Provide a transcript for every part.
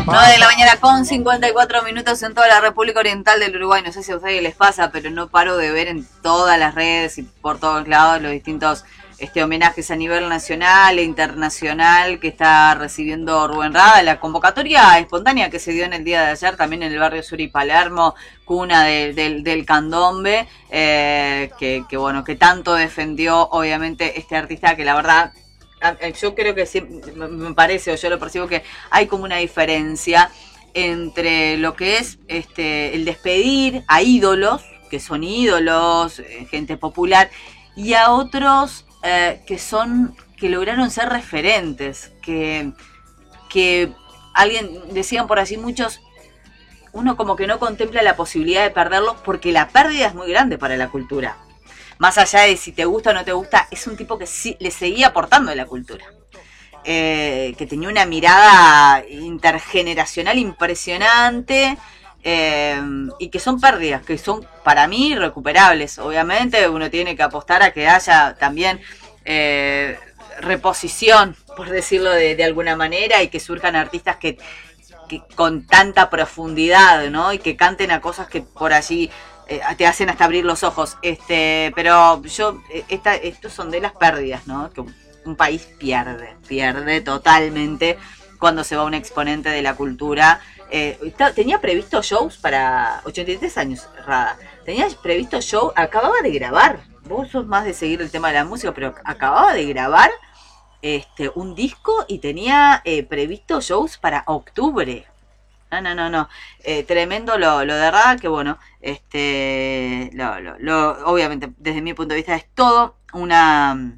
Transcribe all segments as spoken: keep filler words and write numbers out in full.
nueve de la mañana con cincuenta y cuatro minutos en toda la República Oriental del Uruguay. No sé si a ustedes les pasa, pero no paro de ver en todas las redes y por todos lados los distintos este, homenajes a nivel nacional e internacional que está recibiendo Rubén Rada. La convocatoria espontánea que se dio en el día de ayer también en el barrio Sur y Palermo, cuna de, de, del candombe, eh, que, que bueno, que tanto defendió obviamente este artista que la verdad... Yo creo que sí, me parece, o yo lo percibo, que hay como una diferencia entre lo que es este el despedir a ídolos, que son ídolos, gente popular, y a otros eh, que son, que lograron ser referentes, que, que alguien, decían por allí muchos, uno como que no contempla la posibilidad de perderlos porque la pérdida es muy grande para la cultura. Más allá de si te gusta o no te gusta, es un tipo que sí le seguía aportando a la cultura. Eh, que tenía una mirada intergeneracional impresionante eh, y que son pérdidas, que son para mí recuperables. Obviamente uno tiene que apostar a que haya también eh, reposición, por decirlo de, de alguna manera, y que surjan artistas que, que con tanta profundidad, ¿no? Y que canten a cosas que por allí... Eh, te hacen hasta abrir los ojos, este, pero yo, esta, estos son de las pérdidas, ¿no? Que un país pierde, pierde totalmente cuando se va un exponente de la cultura. Eh, tenía previsto shows para ochenta y tres años, Rada. Tenía previsto show, acababa de grabar. Vos sos más de seguir el tema de la música, pero acababa de grabar este, un disco y tenía eh, previsto shows para octubre. No, no, no, no. Eh, tremendo lo, lo de Rada, que bueno, este, lo, lo, lo, obviamente desde mi punto de vista es todo una,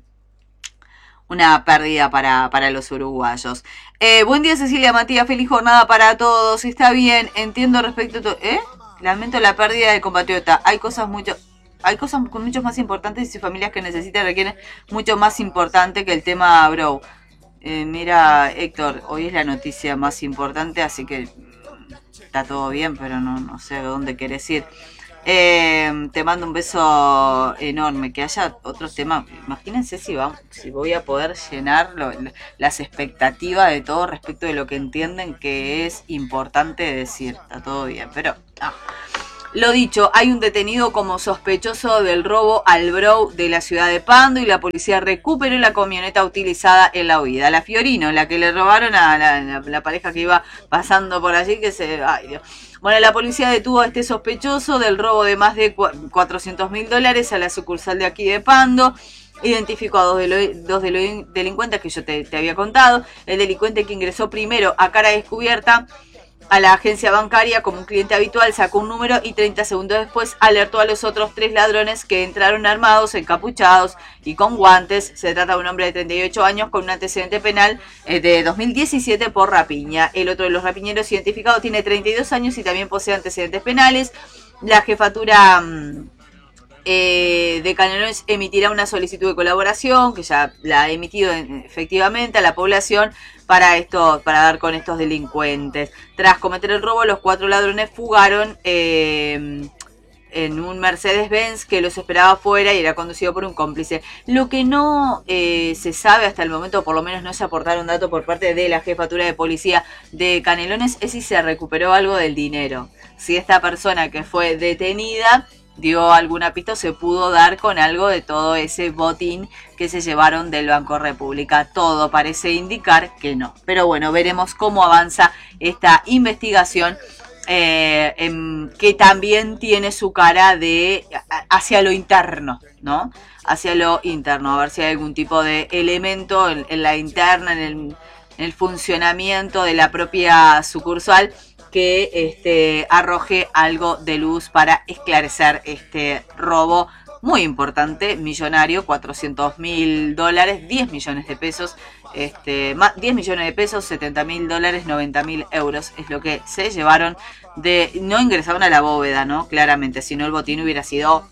una pérdida para, para los uruguayos. Eh, buen día Cecilia, Matías, feliz jornada para todos. Está bien, entiendo respecto a todo. ¿Eh? Lamento la pérdida de compatriota. Hay cosas mucho... Hay cosas mucho más importantes y familias que necesitan requieren mucho más importante que el tema bro. Eh, mira, Héctor, hoy es la noticia más importante, así que está todo bien, pero no, no sé a dónde querés ir. Eh, te mando un beso enorme. Que haya otros temas. Imagínense si, va, si voy a poder llenar lo, las expectativas de todo respecto de lo que entienden que es importante decir. Está todo bien, pero no. Lo dicho, hay un detenido como sospechoso del robo al Bro de la ciudad de Pando y la policía recuperó la camioneta utilizada en la huida. La Fiorino, la que le robaron a la, la, la pareja que iba pasando por allí, que se... Ay, Dios. Bueno, la policía detuvo a este sospechoso del robo de más de cuatrocientos mil dólares a la sucursal de aquí de Pando. Identificó a dos, de lo, dos de los delincuentes que yo te, te había contado. El delincuente que ingresó primero a cara descubierta a la agencia bancaria como un cliente habitual, sacó un número y treinta segundos después alertó a los otros tres ladrones que entraron armados, encapuchados y con guantes. Se trata de un hombre de treinta y ocho años con un antecedente penal eh, de dos mil diecisiete por rapiña. El otro de los rapiñeros identificados tiene treinta y dos años y también posee antecedentes penales. La jefatura... Mmm, Eh, de Canelones emitirá una solicitud de colaboración, que ya la ha emitido efectivamente a la población para esto, para dar con estos delincuentes. Tras cometer el robo, los cuatro ladrones fugaron eh, en un Mercedes-Benz que los esperaba afuera y era conducido por un cómplice. Lo que no eh, se sabe hasta el momento, por lo menos no se aportaron datos por parte de la jefatura de policía de Canelones, es si se recuperó algo del dinero. Si esta persona que fue detenida dio alguna pista o se pudo dar con algo de todo ese botín que se llevaron del Banco República. Todo parece indicar que no. Pero bueno, veremos cómo avanza esta investigación eh, en, que también tiene su cara de hacia lo interno, ¿no? Hacia lo interno, a ver si hay algún tipo de elemento en, en la interna, en el, en el funcionamiento de la propia sucursal que este, arroje algo de luz para esclarecer este robo muy importante, millonario, cuatrocientos mil dólares, diez millones de pesos, este, diez millones de pesos, setenta mil dólares, noventa mil euros, es lo que se llevaron de, no ingresaron a la bóveda, ¿no? Claramente, si no el botín hubiera sido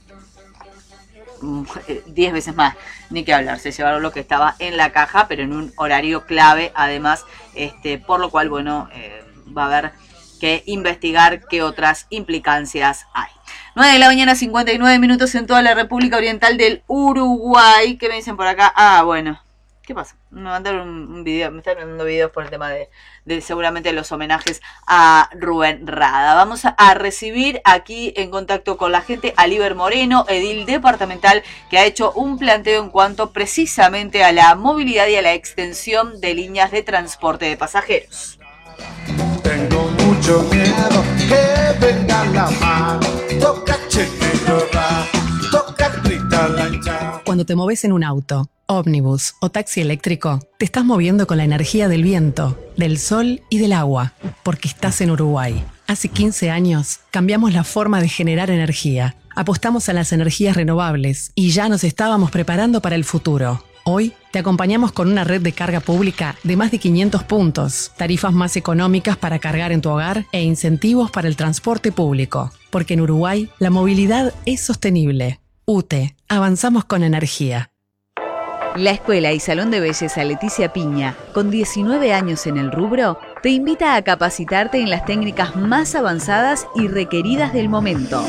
diez veces más, ni que hablar, se llevaron lo que estaba en la caja, pero en un horario clave, además, este, por lo cual, bueno, eh, va a haber que investigar qué otras implicancias hay. nueve de la mañana, cincuenta y nueve minutos en toda la República Oriental del Uruguay. ¿Qué me dicen por acá? Ah, bueno. ¿Qué pasa? Me mandaron un, un video, me están mandando videos por el tema de, de seguramente los homenajes a Rubén Rada. Vamos a, a recibir aquí en contacto con la gente a Liber Moreno, edil departamental, que ha hecho un planteo en cuanto precisamente a la movilidad y a la extensión de líneas de transporte de pasajeros. Tengo mucho miedo que venga la mano, toca chequear, toca gritar la hinchada. Cuando te moves en un auto, ómnibus o taxi eléctrico, te estás moviendo con la energía del viento, del sol y del agua, porque estás en Uruguay. Hace quince años cambiamos la forma de generar energía, apostamos a las energías renovables y ya nos estábamos preparando para el futuro. Hoy te acompañamos con una red de carga pública de más de quinientos puntos, tarifas más económicas para cargar en tu hogar e incentivos para el transporte público. Porque en Uruguay la movilidad es sostenible. U T E, avanzamos con energía. La Escuela y Salón de Belleza Leticia Piña, con diecinueve años en el rubro, te invita a capacitarte en las técnicas más avanzadas y requeridas del momento.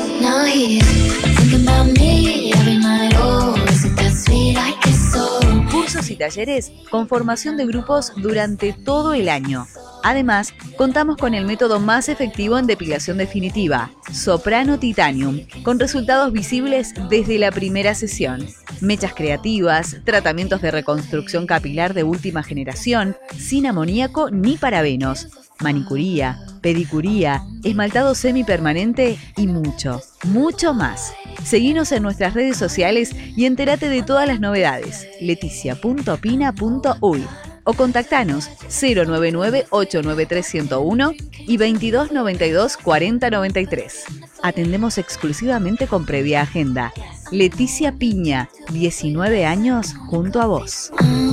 Cursos y talleres con formación de grupos durante todo el año. Además, contamos con el método más efectivo en depilación definitiva, Soprano Titanium, con resultados visibles desde la primera sesión. Mechas creativas, tratamientos de reconstrucción capilar de última generación, sin amoníaco ni parabenos, manicuría, pedicuría, esmaltado semipermanente y mucho, mucho más. Seguinos en nuestras redes sociales y entérate de todas las novedades. leticia punto pina punto uy o contactanos cero nueve nueve ocho nueve tres cero uno y veintidós noventa y dos cuarenta noventa y tres. Atendemos exclusivamente con previa agenda. Leticia Piña, diecinueve años junto a vos.